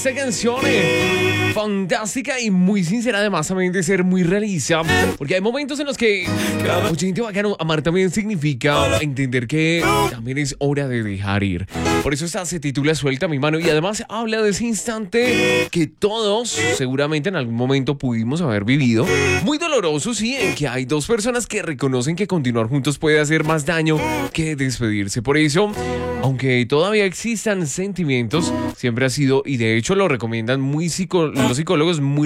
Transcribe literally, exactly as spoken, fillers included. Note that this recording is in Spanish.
Esta canción es fantástica y muy sincera, además también de ser muy realista, porque hay momentos en los que oyente bacano, amar también significa entender que también es hora de dejar ir. Por eso esta se titula Suelta mi mano y además habla de ese instante que todos seguramente en algún momento pudimos haber vivido. Muy doloroso, sí, en que hay dos personas que reconocen que continuar juntos puede hacer más daño que despedirse. Por eso, aunque todavía existan sentimientos, siempre ha sido, y de hecho lo recomiendan muy psico- los psicólogos, muy